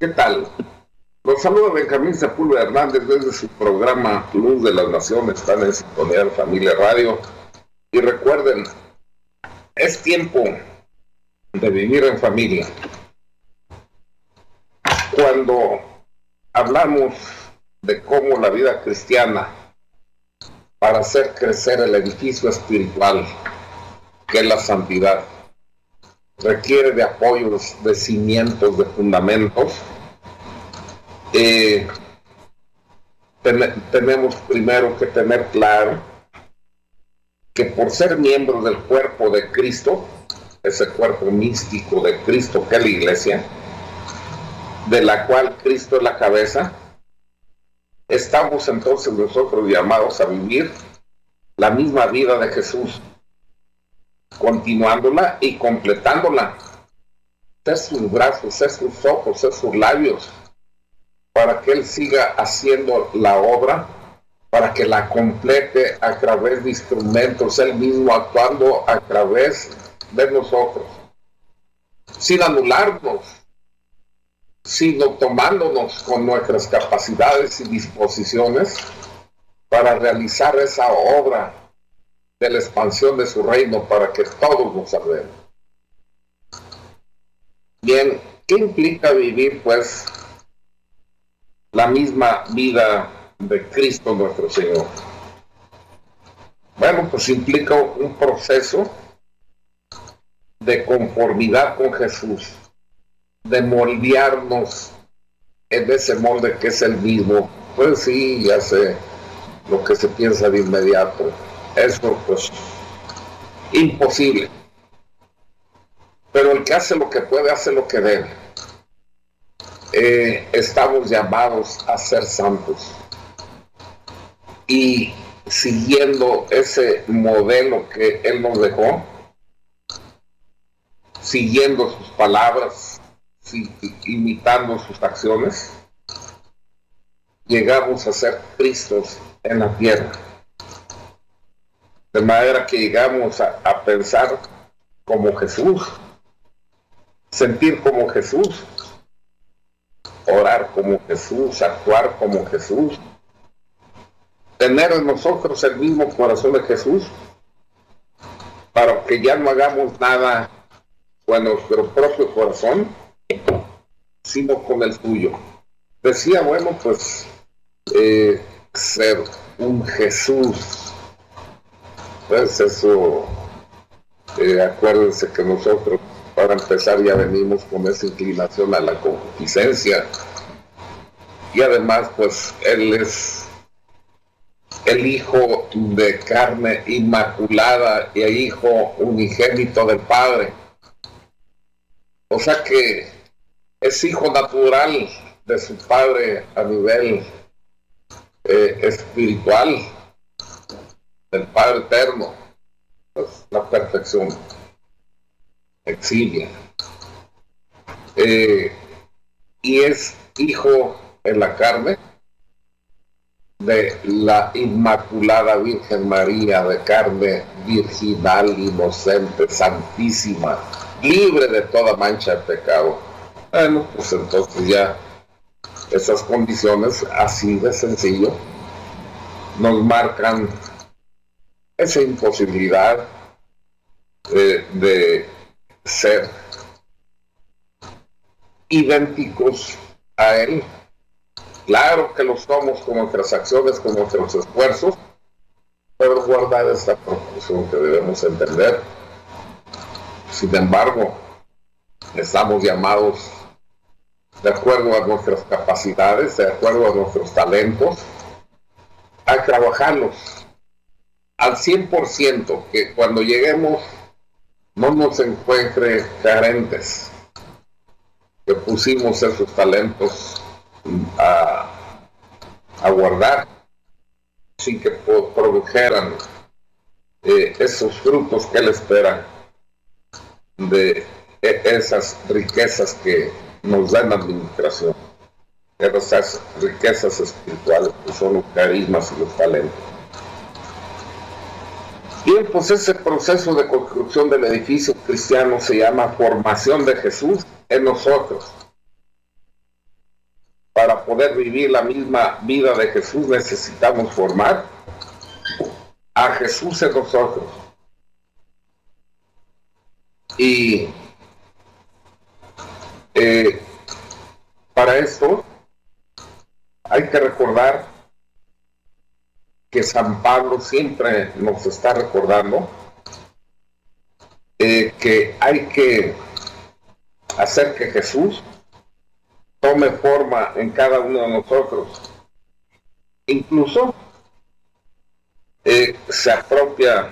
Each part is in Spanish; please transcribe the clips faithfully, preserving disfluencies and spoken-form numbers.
¿Qué tal? Los saluda Benjamín Sepúlveda Hernández desde su programa Luz de las Naciones. Están en sintonía de Familia Radio. Y recuerden, es tiempo de vivir en familia. Cuando hablamos de cómo la vida cristiana, para hacer crecer el edificio espiritual, que es la santidad, requiere de apoyos, de cimientos, de fundamentos, eh, ten- tenemos primero que tener claro que por ser miembros del cuerpo de Cristo, ese cuerpo místico de Cristo que es la iglesia, de la cual Cristo es la cabeza, estamos entonces nosotros llamados a vivir la misma vida de Jesús, continuándola y completándola. Ser sus brazos, ser sus ojos, ser sus labios, para que Él siga haciendo la obra, para que la complete a través de instrumentos, Él mismo actuando a través de nosotros, sin anularnos, sino tomándonos con nuestras capacidades y disposiciones para realizar esa obra de la expansión de su reino, para que todos nos salvemos. Bien, ¿qué implica vivir, pues, la misma vida de Cristo nuestro Señor? Bueno, pues implica un proceso de conformidad con Jesús, de moldearnos en ese molde que es el mismo. Pues sí, ya sé lo que se piensa de inmediato. Eso, pues, imposible. Pero el que hace lo que puede, hace lo que debe. Eh, estamos llamados a ser santos. Y siguiendo ese modelo que Él nos dejó, siguiendo sus palabras, sí, imitando sus acciones, llegamos a ser Cristos en la tierra. De manera que llegamos a, a pensar como Jesús, sentir como Jesús, orar como Jesús, actuar como Jesús, tener en nosotros el mismo corazón de Jesús, para que ya no hagamos nada con nuestro propio corazón, sino con el tuyo. Decía, bueno, pues eh, ser un Jesús, pues eso, eh, acuérdense que nosotros para empezar ya venimos con esa inclinación a la concupiscencia, y además pues Él es el Hijo de carne inmaculada y el Hijo unigénito del Padre, o sea que es hijo natural de su Padre a nivel eh, espiritual, del Padre eterno, pues, la perfección exilia, eh, y es hijo en la carne de la Inmaculada Virgen María, de carne virginal, inocente, santísima, libre de toda mancha de pecado. Bueno, pues entonces ya esas condiciones, así de sencillo, nos marcan esa imposibilidad de, de ser idénticos a Él. Claro que lo somos con nuestras acciones, con nuestros esfuerzos, pero guardar esta proporción que debemos entender. Sin embargo, estamos llamados, de acuerdo a nuestras capacidades, de acuerdo a nuestros talentos, a trabajarlos al cien por ciento, que cuando lleguemos no nos encuentre carentes, que pusimos esos talentos a, a guardar, sin que produjeran eh, esos frutos que Él espera de eh, esas riquezas que nos dan administración, esas riquezas espirituales que son los carismas y los talentos. Bien, pues ese proceso de construcción del edificio cristiano se llama formación de Jesús en nosotros. para poder vivir la misma vida de Jesús necesitamos formar a Jesús en nosotros. Y eh, para esto hay que recordar que San Pablo siempre nos está recordando eh, que hay que hacer que Jesús tome forma en cada uno de nosotros. Incluso eh, se apropia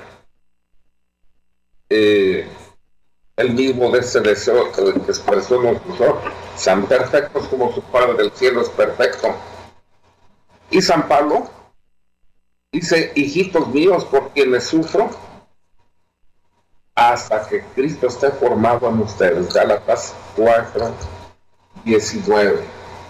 eh, el mismo de ese deseo que expresó nuestro Señor: sean perfectos como su Padre del cielo es perfecto. Y San Pablo dice: hijitos míos, por quienes sufro, hasta que Cristo esté formado en ustedes. Gálatas cuatro, diecinueve.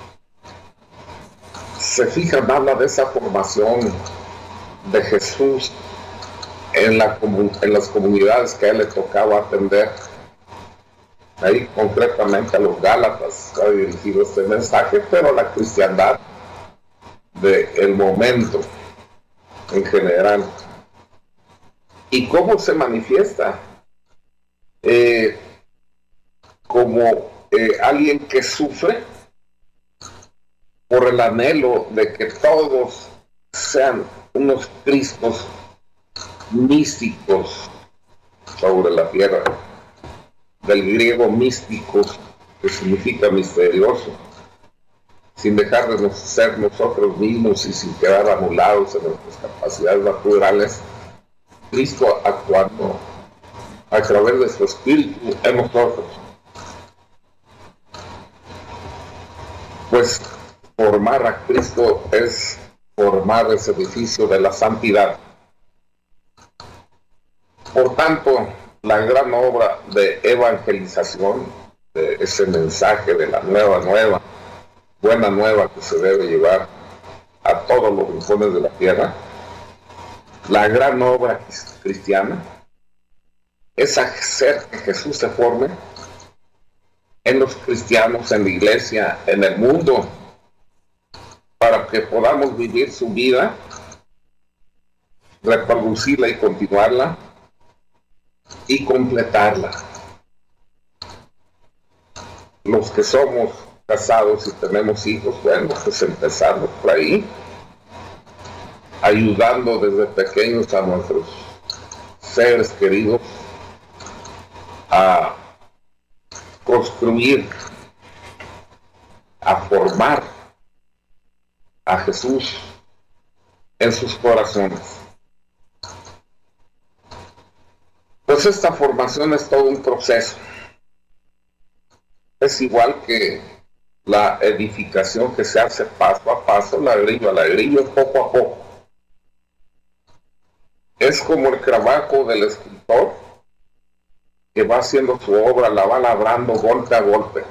Se fijan, habla de esa formación de Jesús en, la en las comunidades que a él le tocaba atender. Ahí concretamente a los Gálatas ha dirigido este mensaje, pero a la cristiandad del momento en general. ¿Y cómo se manifiesta? Eh, como eh, alguien que sufre por el anhelo de que todos sean unos Cristos místicos sobre la tierra, del griego místicos, que significa misterioso, sin dejar de ser nosotros mismos y sin quedar anulados en nuestras capacidades naturales, Cristo actuando a través de su espíritu en nosotros. Pues formar a Cristo es formar ese edificio de la santidad. Por tanto, la gran obra de evangelización, de ese mensaje de la nueva nueva, buena nueva que se debe llevar a todos los rincones de la tierra, la gran obra cristiana es hacer que Jesús se forme en los cristianos, en la iglesia, en el mundo, para que podamos vivir su vida, reproducirla y continuarla y completarla. Los que somos casados y tenemos hijos, bueno, pues empezamos por ahí, ayudando desde pequeños a nuestros seres queridos a construir, a formar a Jesús en sus corazones. Pues esta formación es todo un proceso. Es igual que la edificación que se hace paso a paso, ladrillo a ladrillo, poco a poco. Es como el trabajo del escultor que va haciendo su obra, la va labrando golpe a golpe.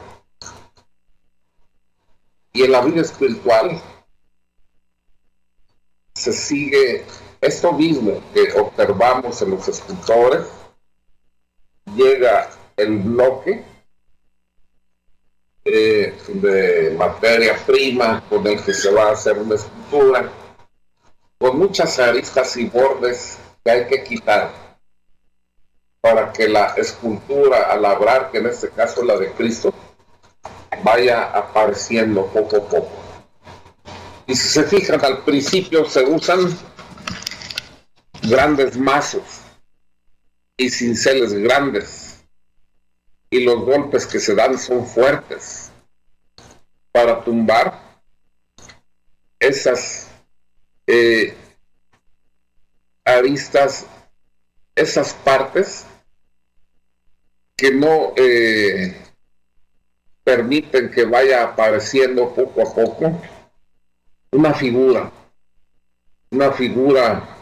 Y en la vida espiritual se sigue esto mismo que observamos en los escultores. Llega el bloque eh, de materia prima con el que se va a hacer una escultura, con muchas aristas y bordes que hay que quitar para que la escultura a labrar, que en este caso es la de Cristo, vaya apareciendo poco a poco. Y si se fijan, al principio se usan grandes mazos y cinceles grandes, y los golpes que se dan son fuertes para tumbar esas eh, aristas, esas partes que no eh, permiten que vaya apareciendo poco a poco una figura, una figura